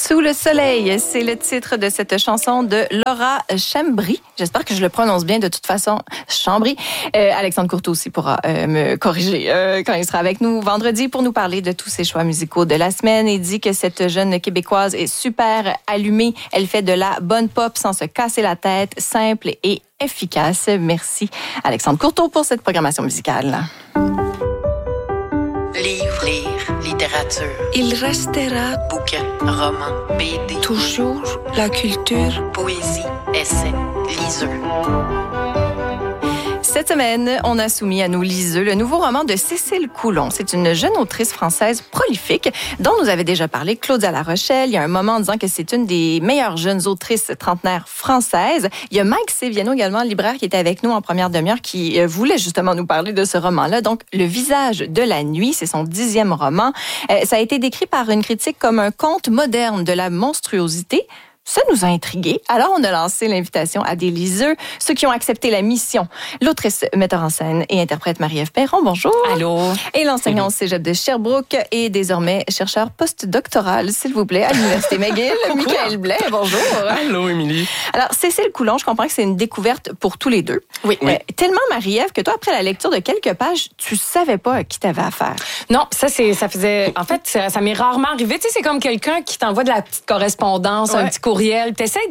Sous le soleil, c'est le titre de cette chanson de Laura Chambry. J'espère que je le prononce bien de toute façon. Chambry. Alexandre Courteau aussi pourra me corriger quand il sera avec nous vendredi pour nous parler de tous ses choix musicaux de la semaine. Il dit que cette jeune Québécoise est super allumée. Elle fait de la bonne pop sans se casser la tête, simple et efficace. Merci Alexandre Courteau pour cette programmation musicale. Livre, littérature. Il restera Bouquin, roman, BD. toujours la culture. Poésie, essai, liseux. Cette semaine, on a soumis à nos liseux le nouveau roman de Cécile Coulon. C'est une jeune autrice française prolifique dont nous avait déjà parlé Claudia La Rochelle il y a un moment en disant que c'est une des meilleures jeunes autrices trentenaires françaises. Il y a Mike Séviano également, libraire, qui était avec nous en première demi-heure, qui voulait justement nous parler de ce roman-là. Donc, Le visage de la nuit, c'est son 10e roman. Ça a été décrit par une critique comme un conte moderne de la monstruosité. Ça nous a intrigués. Alors, on a lancé l'invitation à des liseux, ceux qui ont accepté la mission. L'autrice, metteur en scène et interprète Marie-Ève Perron, bonjour. Allô. Et l'enseignant au cégep de Sherbrooke et désormais chercheur postdoctoral, s'il vous plaît, à l'Université McGill, Michael Blais, bonjour. Allô, Émilie. Alors, Cécile Coulon, je comprends que c'est une découverte pour tous les deux. Oui. Tellement, Marie-Ève, que toi, après la lecture de quelques pages, tu savais pas à qui t'avais affaire. Non, ça faisait. En fait, ça m'est rarement arrivé. Tu sais, c'est comme quelqu'un qui t'envoie de la petite correspondance, un petit courriel. T'essaies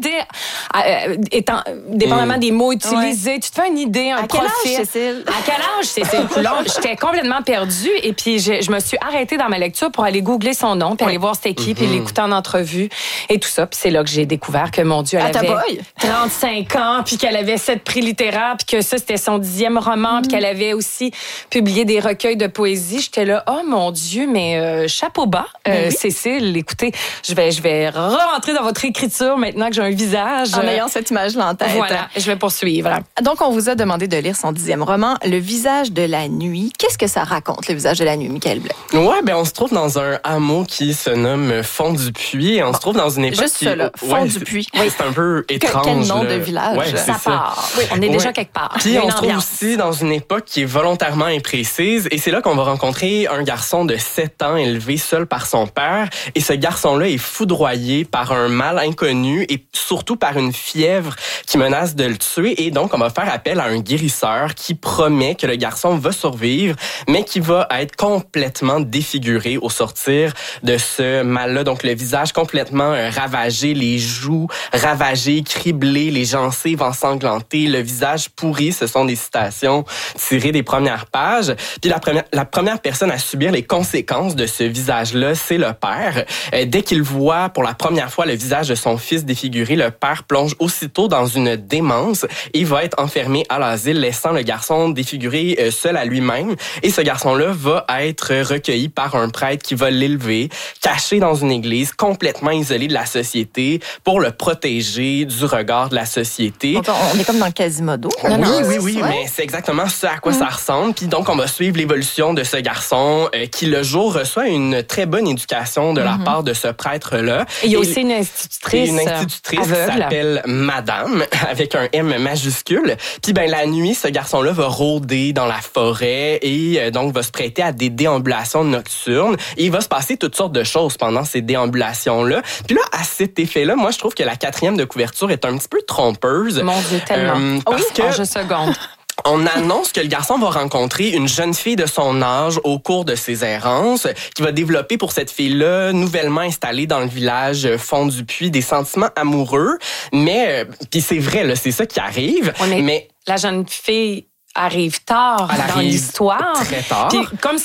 dépendamment des mots utilisés, tu te fais une idée, un profil. À quel âge, Cécile? À quel âge, Cécile Coulon? J'étais complètement perdue et puis je me suis arrêtée dans ma lecture pour aller googler son nom, puis aller voir c'était qui, puis l'écouter en entrevue et tout ça. Puis c'est là que j'ai découvert que, mon Dieu, elle avait 35 ans, puis qu'elle avait 7 prix littéraires, puis que ça, c'était son 10e roman, puis qu'elle avait aussi publié des recueils de poésie. J'étais là, oh mon Dieu, mais chapeau bas, Cécile, écoutez, je vais rentrer dans votre écriture maintenant que j'ai un visage. En ayant cette image-là en tête. Voilà, je vais poursuivre. Donc, on vous a demandé de lire son 10e roman, Le visage de la nuit. Qu'est-ce que ça raconte, Le visage de la nuit, Michael Blais? Ouais, on se trouve dans un hameau qui se nomme Fond-du-Puy. On se trouve dans une époque juste ça, là, Fond-du-Puy. Oui, c'est un peu étrange. Quel nom de village? Ouais, Ça part. Oui, on est déjà quelque part. Puis on se trouve aussi dans une époque qui est volontairement imprécise. Et c'est là qu'on va rencontrer un garçon de 7 ans élevé seul par son père. Et ce garçon-là est foudroyé par un mal inconnu et surtout par une fièvre qui menace de le tuer. Et donc, on va faire appel à un guérisseur qui promet que le garçon va survivre, mais qui va être complètement défiguré au sortir de ce mal-là. Donc, le visage complètement ravagé, les joues ravagées, criblées, les gencives ensanglantées, le visage pourri. Ce sont des citations tirées des premières pages. Puis la première personne à subir les conséquences de ce visage-là, c'est le père. Dès qu'il voit pour la première fois le visage de son fils défiguré, le père plonge aussitôt dans une démence et va être enfermé à l'asile, laissant le garçon défiguré seul à lui-même. Et ce garçon-là va être recueilli par un prêtre qui va l'élever, caché dans une église, complètement isolé de la société, pour le protéger du regard de la société. Donc, on est comme dans Quasimodo. Oui, mais c'est exactement ça à quoi ça ressemble. Puis donc, on va suivre l'évolution de ce garçon qui, le jour, reçoit une très bonne éducation de la part de ce prêtre-là. Et il y a aussi une institutrice qui s'appelle Madame, avec un M majuscule. Puis la nuit, ce garçon-là va rôder dans la forêt et donc va se prêter à des déambulations nocturnes. Et il va se passer toutes sortes de choses pendant ces déambulations-là. Puis là, à cet effet-là, moi, je trouve que la 4e de couverture est un petit peu trompeuse. Mon Dieu, tellement. Parce que je seconde. On annonce que le garçon va rencontrer une jeune fille de son âge au cours de ses errances, qui va développer pour cette fille-là, nouvellement installée dans le village Fond-du-Puy, des sentiments amoureux. Mais, puis c'est vrai, là, c'est ça qui arrive. Mais la jeune fille arrive tard dans l'histoire. Très tard. Puis comme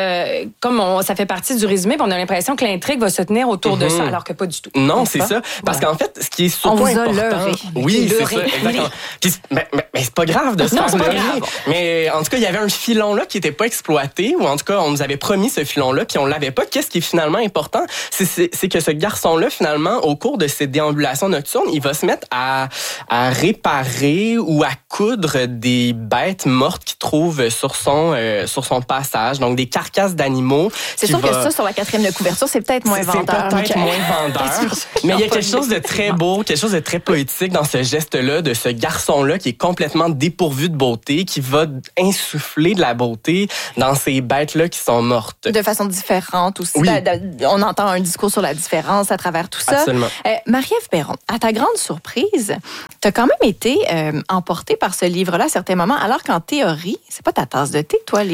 ça fait partie du résumé, on a l'impression que l'intrigue va se tenir autour de ça, alors que pas du tout. Non, c'est ça. Parce qu'en fait, ce qui est surtout important... Oui, c'est ça, exactement. Puis, mais c'est pas grave de se faire leurrer. Mais en tout cas, il y avait un filon là qui était pas exploité, ou en tout cas, on nous avait promis ce filon-là, puis on l'avait pas. Qu'est-ce qui est finalement important? C'est que ce garçon-là, finalement, au cours de ses déambulations nocturnes, il va se mettre à réparer ou à coudre des bêtes bêtes mortes qu'il trouve sur son passage, donc des carcasses d'animaux. C'est sûr que ça, sur la 4e de couverture, c'est peut-être moins vendeur. C'est peut-être moins vendeur, mais il y a quelque chose de très beau, quelque chose de très poétique dans ce geste-là, de ce garçon-là qui est complètement dépourvu de beauté, qui va insuffler de la beauté dans ces bêtes-là qui sont mortes. De façon différente aussi. Oui. On entend un discours sur la différence à travers tout ça. Absolument. Marie-Ève Perron, à ta grande surprise, tu as quand même été emportée par ce livre-là à certains moments, alors qu'en théorie, c'est pas ta tasse de thé, toi,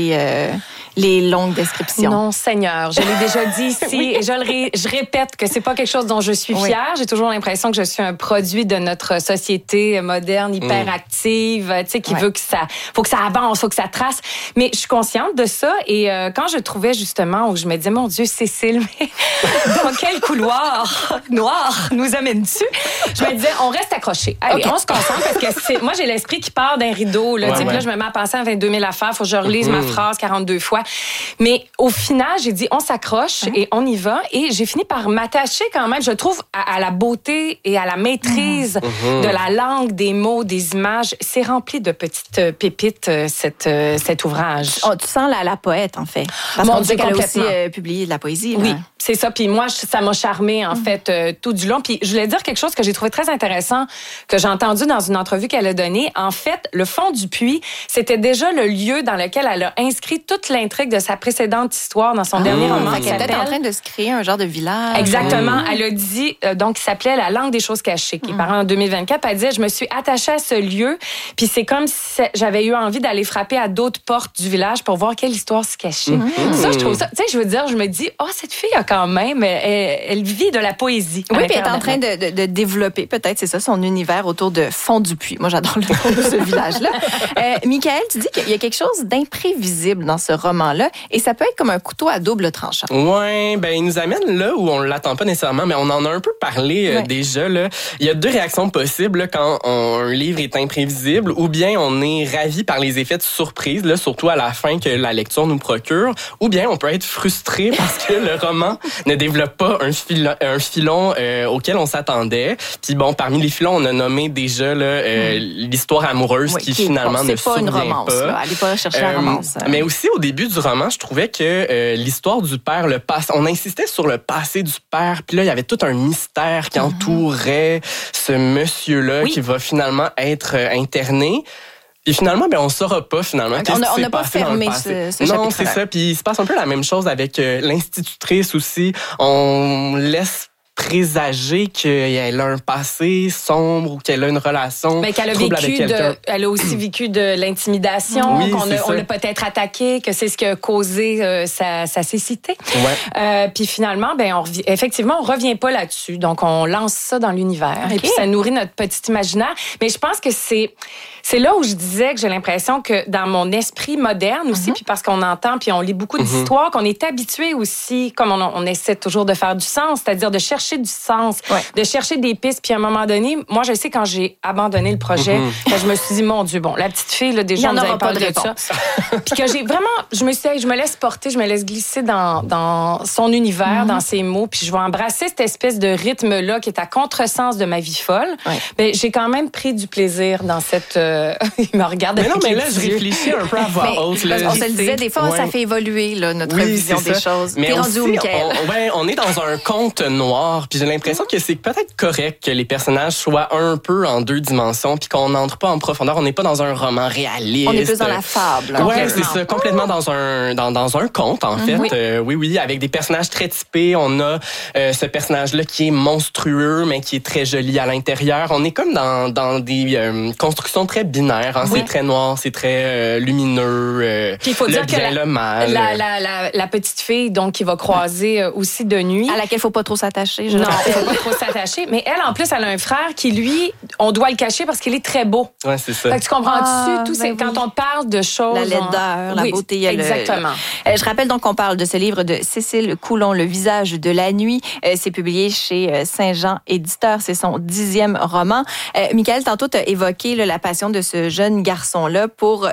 les longues descriptions. Non, Seigneur, je l'ai déjà dit ici oui. Et je répète que c'est pas quelque chose dont je suis fière. Oui. J'ai toujours l'impression que je suis un produit de notre société moderne, hyperactive, tu sais, qui veut que ça, faut que ça avance, faut que ça trace. Mais je suis consciente de ça et quand je trouvais justement où je me disais, mon Dieu, Cécile, mais dans quel couloir noir nous amènes-tu? Je me disais, on reste accrochés. Allez, on se concentre parce que moi, j'ai l'esprit qui part d'un rideau. Là, puis là, je me mets à penser à 22 000 affaires. Faut que je relise ma phrase 42 fois. Mais au final, j'ai dit, on s'accroche et on y va. Et j'ai fini par m'attacher quand même, je trouve, à la beauté et à la maîtrise de la langue, des mots, des images. C'est rempli de petites pépites, cet ouvrage. Oh, tu sens la poète, en fait. Parce qu'on dit qu'elle a aussi publié de la poésie. Là. Oui, c'est ça. Puis moi, ça m'a charmée, en fait, tout du long. Puis je voulais dire quelque chose que j'ai trouvé très intéressant, que j'ai entendu dans une entrevue qu'elle a donnée. En fait, le fond du puits, c'était déjà le lieu dans lequel elle a inscrit toute l'intrigue de sa précédente histoire dans son dernier roman. Elle était en train de se créer un genre de village. Exactement. Elle a dit, donc, il s'appelait La langue des choses cachées, qui est paru en 2024. Elle disait, je me suis attachée à ce lieu, puis c'est comme si j'avais eu envie d'aller frapper à d'autres portes du village pour voir quelle histoire se cachait. Ça, je trouve ça, tu sais, je veux dire, je me dis, cette fille a quand même, elle vit de la poésie. Oui, puis elle est en train de développer, peut-être, c'est ça, son univers autour de Fond du Puits. Moi, j'adore le nom de ce village-là. Michaël, tu dis qu'il y a quelque chose d'imprévisible dans ce roman-là, et ça peut être comme un couteau à double tranchant. Oui, ben il nous amène là où on l'attend pas nécessairement, mais on en a un peu parlé déjà. Là. Il y a deux réactions possibles là, quand un livre est imprévisible, ou bien on est ravi par les effets de surprise, là, surtout à la fin que la lecture nous procure, ou bien on peut être frustré parce que le roman ne développe pas un filon auquel on s'attendait. Puis bon, parmi les filons, on a nommé déjà là, l'histoire amoureuse qui finalement ne survient pas. C'est pas une romance, là. Allez pas chercher la romance. Mais aussi, au début du roman, je trouvais que l'histoire du père, le passé, on insistait sur le passé du père, puis là, il y avait tout un mystère qui entourait ce monsieur-là qui va finalement être interné. Puis finalement, on ne saura pas finalement qu'est-ce qui s'est passé dans le passé. ce non, c'est ça. Puis il se passe un peu la même chose avec l'institutrice aussi. On laisse présager qu'elle a un passé sombre ou qu'elle a une relation trouble avec quelqu'un. Elle a aussi vécu de l'intimidation, on l'a peut-être attaqué, que c'est ce qui a causé sa cécité. Ouais. Puis finalement, effectivement, on revient pas là-dessus. Donc, on lance ça dans l'univers. Okay. Et puis, ça nourrit notre petit imaginaire. Mais je pense que c'est là où je disais que j'ai l'impression que dans mon esprit moderne aussi, puis parce qu'on entend, puis on lit beaucoup d'histoires, qu'on est habitué aussi, comme on essaie toujours de faire du sens, c'est-à-dire de chercher du sens, de chercher des pistes. Puis à un moment donné, moi, je sais quand j'ai abandonné le projet, je me suis dit, mon Dieu, la petite fille, là, déjà, on nous avait parlé de ça. Puis que j'ai vraiment, je me suis dit, je me laisse porter, je me laisse glisser dans son univers, dans ses mots, puis je vais embrasser cette espèce de rythme-là qui est à contresens de ma vie folle. Mais j'ai quand même pris du plaisir dans cette... il me regarde avec mais là, je réfléchis un peu à voix haute. On se le disait, des fois, ça fait évoluer là, notre vision des choses. Mais t'es rendu où, Michaël? On est dans un conte noir, puis j'ai l'impression que c'est peut-être correct que les personnages soient un peu en deux dimensions, puis qu'on n'entre pas en profondeur. On n'est pas dans un roman réaliste. On est plus dans la fable. Oui, c'est ça, complètement dans un conte, en fait. Oui, avec des personnages très typés. On a ce personnage-là qui est monstrueux, mais qui est très joli à l'intérieur. On est comme dans des constructions très binaires. Hein. C'est très noir, c'est très lumineux. Puis il faut dire que le mal. La petite fille, donc, qui va croiser aussi de nuit. À laquelle il ne faut pas trop s'attacher. Non, il ne faut pas trop s'attacher. Mais elle, en plus, elle a un frère qui, lui, on doit le cacher parce qu'il est très beau. Oui, c'est ça. Fait que tu comprends-tu? Quand on parle de choses... La laideur, la beauté. Exactement. Je rappelle donc qu'on parle de ce livre de Cécile Coulon, Le visage de la nuit. C'est publié chez Saint-Jean Éditeur. C'est son 10e roman. Michaël, tantôt, tu as évoqué la passion de ce jeune garçon-là pour la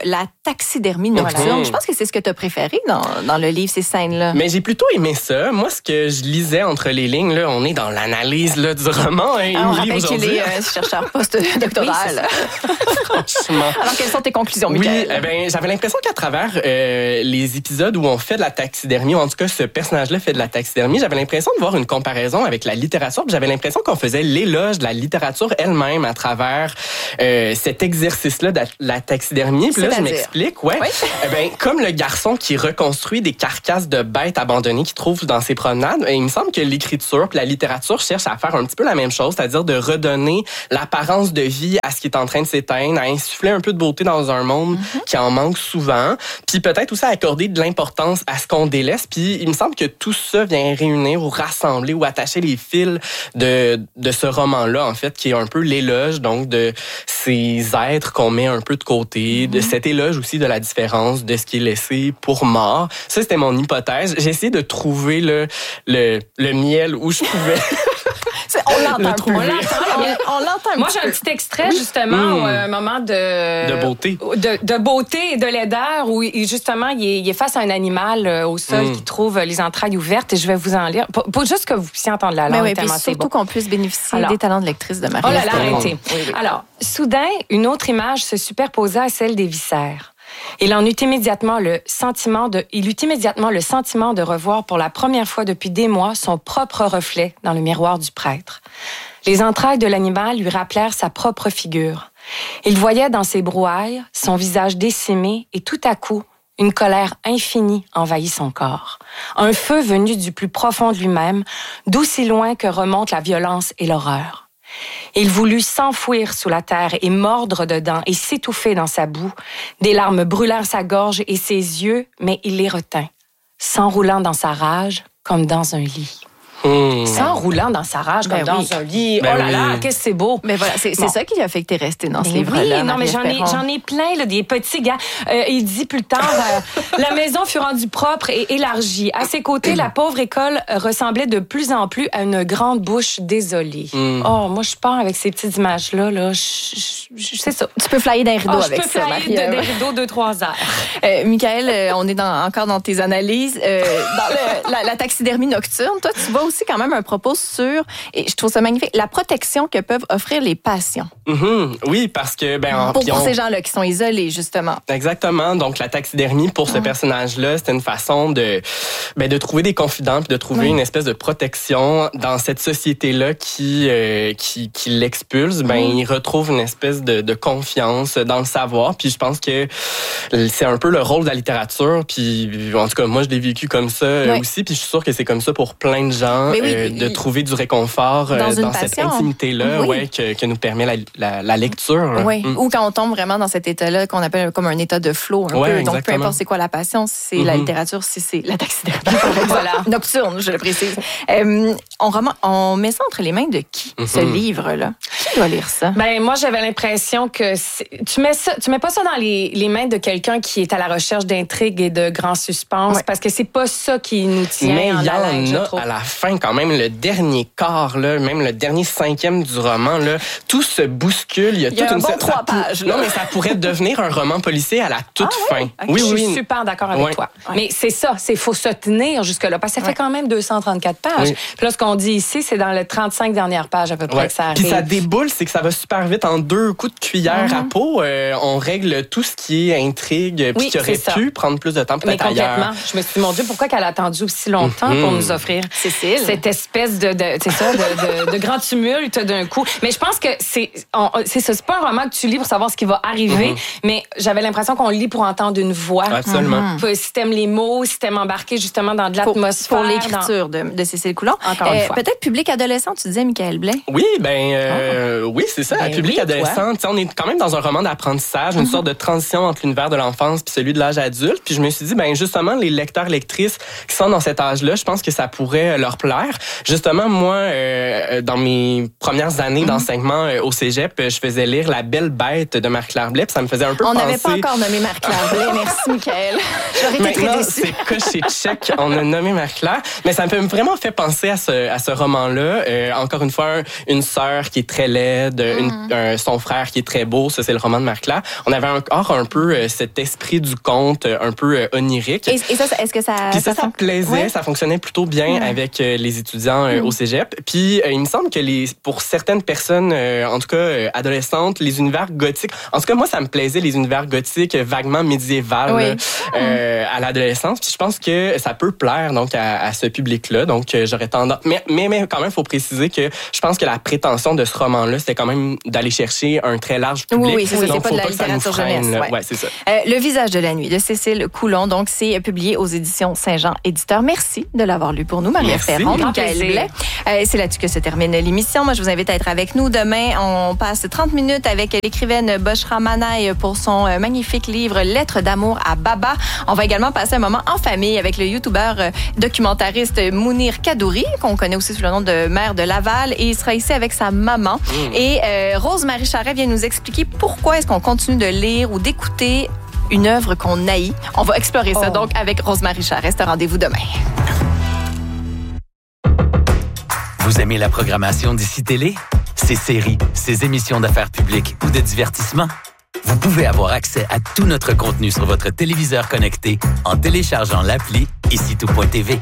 taxidermie nocturne. Je pense que c'est ce que tu as préféré dans le livre, ces scènes-là. Mais j'ai plutôt aimé ça. Moi, ce que je lisais entre les lignes, là, on est dans l'analyse là, du roman. On rappelle qu'il est chercheur post-doctoral. Franchement. Alors, quelles sont tes conclusions, Michael? Oui, j'avais l'impression qu'à travers les épisodes où on fait de la taxidermie, ou en tout cas, ce personnage-là fait de la taxidermie, j'avais l'impression de voir une comparaison avec la littérature. Puis j'avais l'impression qu'on faisait l'éloge de la littérature elle-même à travers cet exercice-là de la taxidermie. Puis là, je m'explique. Ouais. Oui? Comme le garçon qui reconstruit des carcasses de bêtes abandonnées qu'il trouve dans ses promenades, il me semble que l'écriture puis la littérature cherchent à faire un petit peu la même chose, c'est-à-dire de redonner l'apparence de vie à ce qui est en train de s'éteindre, à insuffler un peu de beauté dans un monde qui en manque souvent, puis peut-être aussi à accorder de l'importance à ce qu'on délaisse. Puis il me semble que tout ça vient réunir ou rassembler ou attacher les fils de ce roman-là, en fait, qui est un peu l'éloge donc de ces êtres qu'on met un peu de côté, de cet éloge aussi de la différence, de ce qui est laissé pour mort. Ça, c'était mon hypothèse. J'ai essayé de trouver le miel où je pouvais... On l'entend. Moi, j'ai un petit extrait, justement, où un moment de beauté. De beauté et de laideur, où justement, il est face à un animal au sol qui trouve les entrailles ouvertes, et je vais vous en lire. Pour juste que vous puissiez entendre la langue, oui, tellement c'est surtout qu'on puisse bénéficier des talents de lectrice de Marie. Oh là là, arrêtez. Oui. Alors, soudain, une autre image se superposa à celle des viscères. Il eut immédiatement le sentiment de revoir pour la première fois depuis des mois son propre reflet dans le miroir du prêtre. Les entrailles de l'animal lui rappelèrent sa propre figure. Il voyait dans ses brouhailles son visage décimé et tout à coup, une colère infinie envahit son corps. Un feu venu du plus profond de lui-même, d'aussi loin que remontent la violence et l'horreur. Il voulut s'enfouir sous la terre et mordre dedans et s'étouffer dans sa boue. Des larmes brûlèrent sa gorge et ses yeux, mais il les retint, s'enroulant dans sa rage comme dans un lit. S'enroulant dans sa rage comme dans un lit. Oh là là, qu'est-ce que c'est beau. Mais voilà, c'est ça qui a fait que t'es restée dans ce livre-là. Oui, non, mais j'en ai plein, là, des petits gars. Il dit plus tard, la maison fut rendue propre et élargie. À ses côtés, la pauvre école ressemblait de plus en plus à une grande bouche désolée. Oh, moi, je pars avec ces petites images-là, là. C'est ça. Tu peux flyer d'un rideau avec ça, je peux flyer des rideaux 2-3 heures. Michael, on est encore dans tes analyses. Dans la taxidermie nocturne, toi, tu vois aussi quand même un propos sur, et je trouve ça magnifique, la protection que peuvent offrir les patients. Oui, parce que... Pour ces gens-là qui sont isolés, justement. Exactement. Donc, la taxidermie, pour ce personnage-là, c'était une façon de trouver des confidents puis de trouver une espèce de protection dans cette société-là qui l'expulse. Il retrouve une espèce de confiance dans le savoir. Puis je pense que c'est un peu le rôle de la littérature. Puis, en tout cas, moi, je l'ai vécu comme ça aussi. Puis je suis sûre que c'est comme ça pour plein de gens. De trouver du réconfort dans cette intimité-là que nous permet la lecture. Ou quand on tombe vraiment dans cet état-là qu'on appelle comme un état de flow. Peu. Exactement. Donc, peu importe c'est quoi la passion, si c'est la littérature, si c'est la taxidermie, voilà. Nocturne, je le précise. On met ça entre les mains de qui, ce livre-là? Qui doit lire ça? Moi, j'avais l'impression que tu mets pas ça dans les mains de quelqu'un qui est à la recherche d'intrigue et de grand suspense, parce que c'est pas ça qui nous tient en haleine, je trouve. À la fin, quand même, le dernier quart, là, même le dernier 5e du roman, là, tout se bouscule. Il y a toute une 3 pages. Non, mais ça pourrait devenir un roman policier à la toute fin. Okay. Oui, je suis super d'accord avec toi. Mais c'est ça, faut se tenir jusque-là, parce que ça fait quand même 234 pages. Puis là, ce qu'on dit ici, c'est dans les 35 dernières pages à peu près que ça arrive. Puis ça déboule, c'est que ça va super vite en 2 coups de cuillère à peau. On règle tout ce qui est intrigue, puis qui aurait pu prendre plus de temps peut-être ailleurs. Complètement. Je me suis dit, mon Dieu, pourquoi qu'elle a attendu aussi longtemps pour nous offrir cette espèce de grand tumulte d'un coup. Mais je pense que c'est ça, c'est pas un roman que tu lis pour savoir ce qui va arriver, mais j'avais l'impression qu'on lit pour entendre une voix. Absolument. Si t'aimes les mots, si t'aimes embarquer justement dans de l'atmosphère. Pour l'écriture de Cécile Coulon. Encore une fois. Peut-être public adolescent, tu disais, Michael Blais. Oui, oui, c'est ça, public adolescent. On est quand même dans un roman d'apprentissage, une sorte de transition entre l'univers de l'enfance puis celui de l'âge adulte. Puis je me suis dit, justement, les lecteurs, lectrices qui sont dans cet âge-là, je pense que ça pourrait leur plaire. Justement, moi, dans mes premières années d'enseignement au cégep, je faisais lire La Belle Bête de Marie-Claire Blais, puis ça me faisait un peu penser... On n'avait pas encore nommé Marie-Claire Blais. Merci, Michael. J'aurais été très déçue. C'est coché check. On a nommé Marie-Claire. Mais ça me fait vraiment fait penser à ce roman-là. Encore une fois, une sœur qui est très laide, son frère qui est très beau. Ça, c'est le roman de Marc-Claire. On avait encore un peu cet esprit du conte, un peu onirique. Et ça, est-ce que ça... Puis ça plaisait, ouais. ça fonctionnait plutôt bien avec les étudiants au cégep. Puis il me semble que pour certaines personnes, en tout cas adolescentes, les univers gothiques... En tout cas, moi, ça me plaisait, les univers gothiques vaguement médiévals à l'adolescence. Puis je pense que ça peut plaire donc à ce public-là. Donc j'aurais tendance... Mais quand même, il faut préciser que je pense que la prétention de ce roman-là, c'était quand même d'aller chercher un très large public. Oui, c'est ça. Donc, C'est pas de la littérature jeunesse. Ouais, c'est ça. Le visage de la nuit de Cécile Coulon, donc c'est publié aux éditions Saint-Jean Éditeur. Merci de l'avoir lu pour nous, Marie-Ève Perron, Michaël Blais. C'est là-dessus que se termine l'émission. Moi, je vous invite à être avec nous demain. On passe 30 minutes avec l'écrivaine Boshra Manaï pour son magnifique livre Lettres d'amour à Baba. On va également passer un moment en famille avec le youtubeur documentariste Mounir Kadouri, qu'on connaît aussi sous le nom de maire de Laval, et il sera ici avec sa maman. Et Rose-Marie Charret vient nous expliquer pourquoi est-ce qu'on continue de lire ou d'écouter une œuvre qu'on haït. On va explorer ça donc avec Rose-Marie Charret. C'est un rendez-vous demain. Vous aimez la programmation d'ICI Télé? Ses séries, ses émissions d'affaires publiques ou de divertissement? Vous pouvez avoir accès à tout notre contenu sur votre téléviseur connecté en téléchargeant l'appli ICI-tout.tv.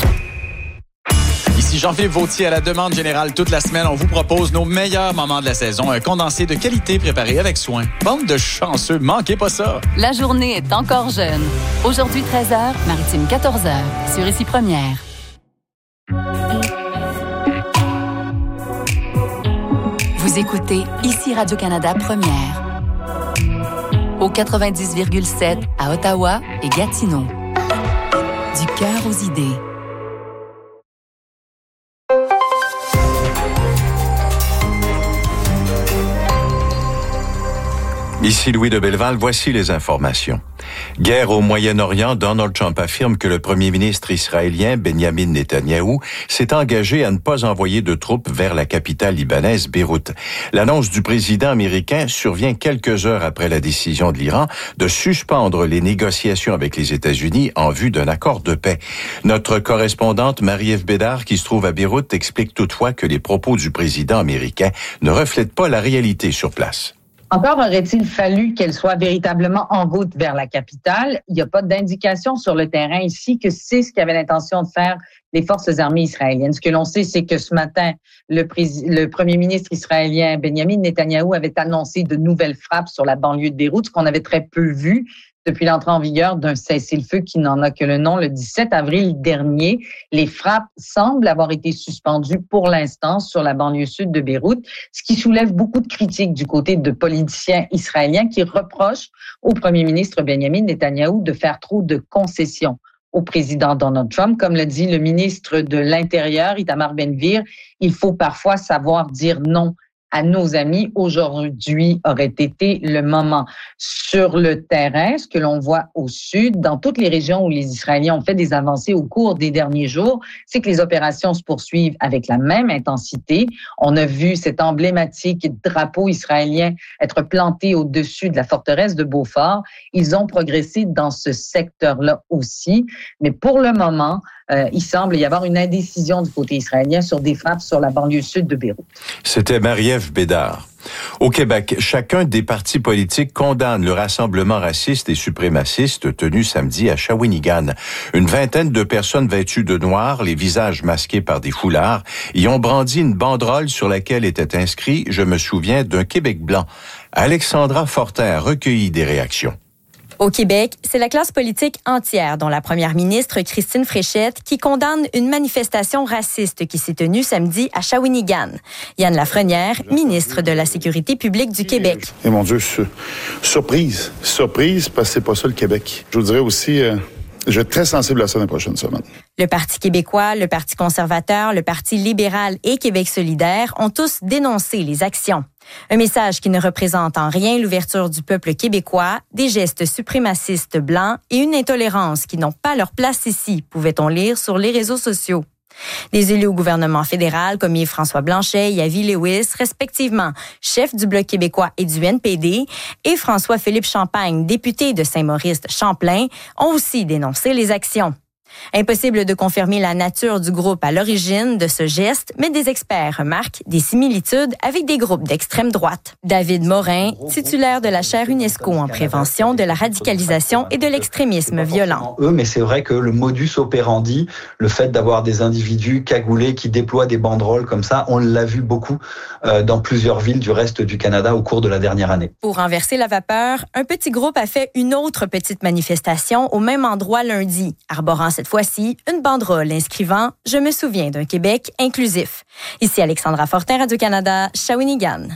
Ici Jean-Philippe Vautier à la demande générale toute la semaine. On vous propose nos meilleurs moments de la saison. Un condensé de qualité préparé avec soin. Bande de chanceux, manquez pas ça. La journée est encore jeune. Aujourd'hui 13h, Maritime 14h, sur ICI Première. Vous écoutez ICI Radio-Canada Première. Au 90,7 à Ottawa et Gatineau. Du cœur aux idées. Ici Louis de Belleval, voici les informations. Guerre au Moyen-Orient, Donald Trump affirme que le premier ministre israélien Benjamin Netanyahou s'est engagé à ne pas envoyer de troupes vers la capitale libanaise Beyrouth. L'annonce du président américain survient quelques heures après la décision de l'Iran de suspendre les négociations avec les États-Unis en vue d'un accord de paix. Notre correspondante Marie-Ève Bédard, qui se trouve à Beyrouth, explique toutefois que les propos du président américain ne reflètent pas la réalité sur place. Encore aurait-il fallu qu'elle soit véritablement en route vers la capitale. Il n'y a pas d'indication sur le terrain ici que c'est ce qu'avaient l'intention de faire les forces armées israéliennes. Ce que l'on sait, c'est que ce matin, le premier ministre israélien Benjamin Netanyahou avait annoncé de nouvelles frappes sur la banlieue de Beyrouth, ce qu'on avait très peu vu depuis l'entrée en vigueur d'un cessez-le-feu qui n'en a que le nom le 17 avril dernier. Les frappes semblent avoir été suspendues pour l'instant sur la banlieue sud de Beyrouth, ce qui soulève beaucoup de critiques du côté de politiciens israéliens qui reprochent au premier ministre Benjamin Netanyahou de faire trop de concessions au président Donald Trump. Comme le dit le ministre de l'Intérieur, Itamar Ben-Gvir, il faut parfois savoir dire non à nos amis. Aujourd'hui aurait été le moment. Sur le terrain, ce que l'on voit au sud, dans toutes les régions où les Israéliens ont fait des avancées au cours des derniers jours, c'est que les opérations se poursuivent avec la même intensité. On a vu cet emblématique drapeau israélien être planté au-dessus de la forteresse de Beaufort. Ils ont progressé dans ce secteur-là aussi. Mais pour le moment, il semble y avoir une indécision du côté israélien sur des frappes sur la banlieue sud de Beyrouth. C'était Marie-Ève Bédard. Au Québec, chacun des partis politiques condamne le rassemblement raciste et suprémaciste tenu samedi à Shawinigan. Une vingtaine de personnes vêtues de noir, les visages masqués par des foulards, y ont brandi une banderole sur laquelle était inscrit « Je me souviens d'un Québec blanc ». Alexandra Fortin a recueilli des réactions. Au Québec, c'est la classe politique entière, dont la première ministre Christine Fréchette, qui condamne une manifestation raciste qui s'est tenue samedi à Shawinigan. Yann Lafrenière, ministre de la Sécurité publique du Québec. Et mon Dieu, surprise parce que c'est pas ça le Québec. Je vous dirais aussi, je vais être très sensible à ça dans les prochaines semaines. Le Parti québécois, le Parti conservateur, le Parti libéral et Québec solidaire ont tous dénoncé les actions. Un message qui ne représente en rien l'ouverture du peuple québécois, des gestes suprémacistes blancs et une intolérance qui n'ont pas leur place ici, pouvait-on lire sur les réseaux sociaux. Des élus au gouvernement fédéral comme Yves-François Blanchet et Avi Lewis, respectivement chef du Bloc québécois et du NPD, et François-Philippe Champagne, député de Saint-Maurice-Champlain, ont aussi dénoncé les actions. Impossible de confirmer la nature du groupe à l'origine de ce geste, mais des experts remarquent des similitudes avec des groupes d'extrême droite. David Morin, titulaire de la chaire UNESCO en prévention de la radicalisation et de l'extrémisme violent. Mais c'est vrai que le modus operandi, le fait d'avoir des individus cagoulés qui déploient des banderoles comme ça, on l'a vu beaucoup dans plusieurs villes du reste du Canada au cours de la dernière année. Pour renverser la vapeur, un petit groupe a fait une autre petite manifestation au même endroit lundi, arborant cette fois-ci une banderole inscrivant « Je me souviens d'un Québec inclusif ». Ici Alexandra Fortin, Radio-Canada, Shawinigan.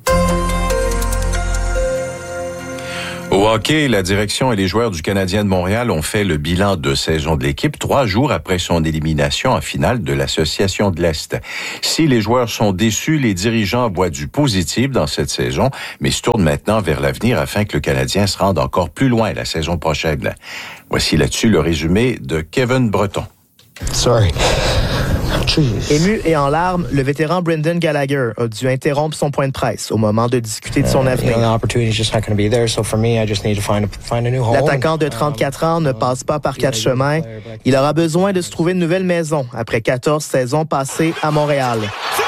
Au hockey, la direction et les joueurs du Canadien de Montréal ont fait le bilan de saison de l'équipe 3 jours après son élimination en finale de l'Association de l'Est. Si les joueurs sont déçus, les dirigeants voient du positif dans cette saison, mais se tournent maintenant vers l'avenir afin que le Canadien se rende encore plus loin la saison prochaine. Voici là-dessus le résumé de Kevin Breton. Sorry. Ému et en larmes, le vétéran Brendan Gallagher a dû interrompre son point de presse au moment de discuter de son avenir. L'attaquant de 34 ans ne passe pas par 4 chemins. Il aura besoin de se trouver une nouvelle maison après 14 saisons passées à Montréal.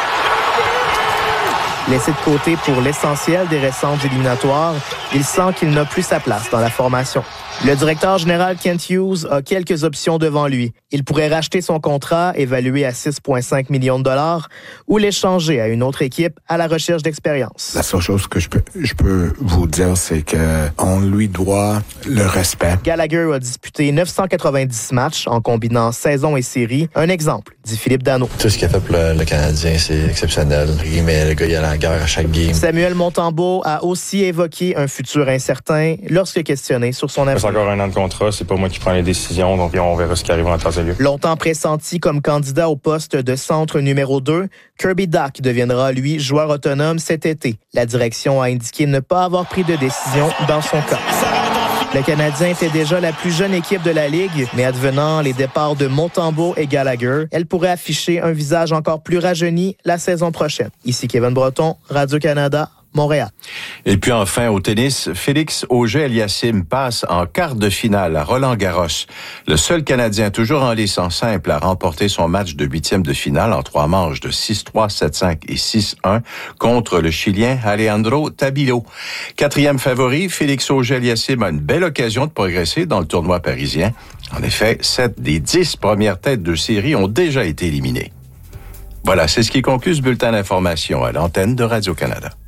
Laissé de côté pour l'essentiel des récentes éliminatoires, il sent qu'il n'a plus sa place dans la formation. Le directeur général Kent Hughes a quelques options devant lui. Il pourrait racheter son contrat, évalué à 6,5 millions de dollars, ou l'échanger à une autre équipe à la recherche d'expérience. La seule chose que je peux vous dire, c'est qu'on lui doit le respect. Gallagher a disputé 990 matchs en combinant saison et série. Un exemple, dit Philippe Danault. Tout ce qu'il a fait pour le Canadien, c'est exceptionnel. Mais le gars, il allait en guerre à chaque game. Samuel Montembeault a aussi évoqué un futur incertain lorsque questionné sur son avenir. C'est encore un an de contrat, c'est pas moi qui prends les décisions, donc on verra ce qui arrive en temps et lieu. Longtemps pressenti comme candidat au poste de centre numéro 2, Kirby Dach deviendra, lui, joueur autonome cet été. La direction a indiqué ne pas avoir pris de décision dans son cas. Le Canadien était déjà la plus jeune équipe de la Ligue, mais advenant les départs de Montembeault et Gallagher, elle pourrait afficher un visage encore plus rajeuni la saison prochaine. Ici Kevin Breton, Radio-Canada, Montréal. Et puis enfin, au tennis, Félix Auger-Aliassime passe en quart de finale à Roland-Garros. Le seul Canadien toujours en lice en simple a remporté son match de 8e de finale en 3 manches de 6-3, 7-5 et 6-1 contre le Chilien Alejandro Tabilo. 4e favori, Félix Auger-Aliassime a une belle occasion de progresser dans le tournoi parisien. En effet, 7 des 10 premières têtes de série ont déjà été éliminées. Voilà, c'est ce qui conclut ce bulletin d'information à l'antenne de Radio-Canada.